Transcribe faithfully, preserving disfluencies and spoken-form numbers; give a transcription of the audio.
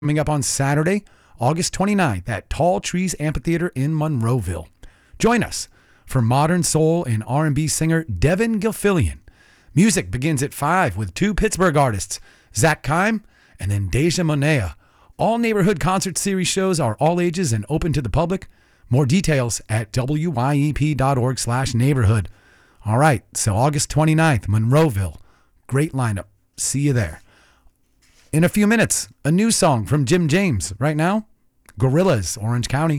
coming up on Saturday, August twenty-ninth at Tall Trees Amphitheater in Monroeville. Join us for modern soul and R and B singer Devin Gilfillian. Music begins at five with two Pittsburgh artists, Zach Kime and then Deja Monea. All neighborhood concert series shows are all ages and open to the public. More details at W Y E P dot org slash neighborhood. All right, so August twenty-ninth, Monroeville. Great lineup. See you there. In a few minutes, a new song from Jim James. Right now, Gorillaz, Orange County.